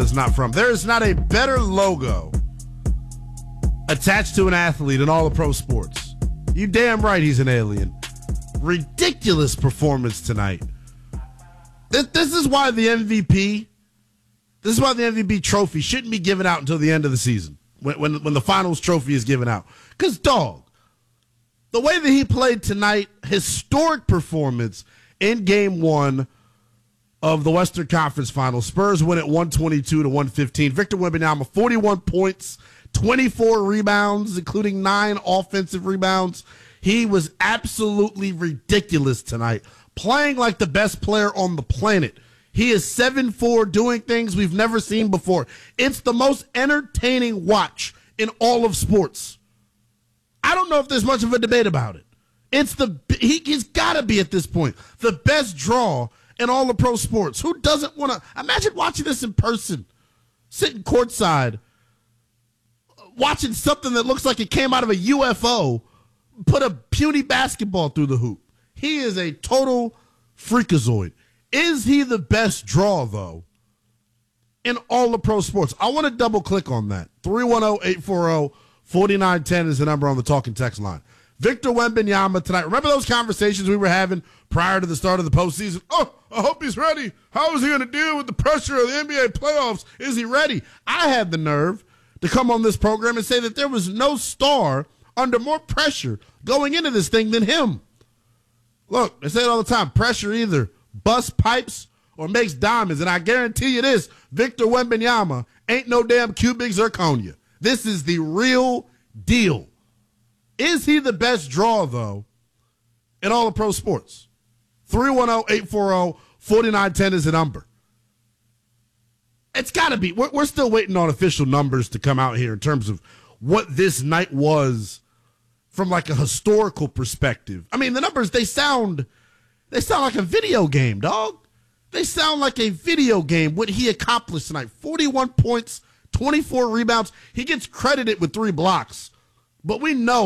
is not from. There is not a better logo attached to an athlete in all of pro sports. You damn right he's an alien. Ridiculous performance tonight. This is why the MVP, this is why the MVP trophy shouldn't be given out until the end of the season, when the finals trophy is given out. Because, dog, the way that he played tonight, historic performance in game one of the Western Conference Finals. Spurs win at 122-115. Victor Wembanyama, 41 points, 24 rebounds, including 9 offensive rebounds. He was absolutely ridiculous tonight, playing like the best player on the planet. He is 7'4", doing things we've never seen before. It's the most entertaining watch in all of sports. I don't know if there's much of a debate about it. He's got to be, at this point, the best draw in all of pro sports. Who doesn't want to? Imagine watching this in person, sitting courtside, watching something that looks like it came out of a UFO, put a puny basketball through the hoop. He is a total freakazoid. Is he the best draw, though, in all of pro sports? I want to double-click on that. 310-840-4910 is the number on the talking text line. Victor Wembanyama tonight. Remember those conversations we were having prior to the start of the postseason? Oh, I hope he's ready. How is he going to deal with the pressure of the NBA playoffs? Is he ready? I had the nerve to come on this program and say that there was no star under more pressure going into this thing than him. Look, they say it all the time. Pressure either busts pipes or makes diamonds. And I guarantee you this, Victor Wembanyama ain't no damn cubic zirconia. This is the real deal. Is he the best draw, though, in all of pro sports? 310-840-4910 is the number. It's got to be. We're still waiting on official numbers to come out here in terms of what this night was from like a historical perspective. I mean, the numbers, they sound like a video game, dog. They sound like a video game, what he accomplished tonight. 41 points, 24 rebounds. He gets credited with 3 blocks. But we know